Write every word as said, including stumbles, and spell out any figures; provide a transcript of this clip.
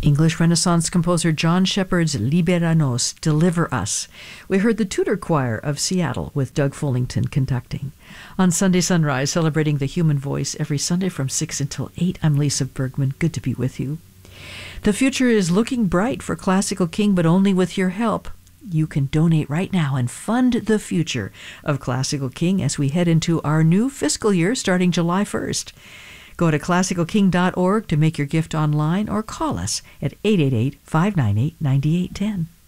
English Renaissance composer John Shepherd's Libera Nos, Deliver Us. We heard the Tudor Choir of Seattle with Doug Fullington conducting. On Sunday Sunrise, celebrating the human voice every Sunday from six until eight, I'm Lisa Bergman. Good to be with you. The future is looking bright for Classical King, but only with your help. You can donate right now and fund the future of Classical King as we head into our new fiscal year starting July first. Go to classical king dot org to make your gift online or call us at eight eight eight, five nine eight, nine eight one zero.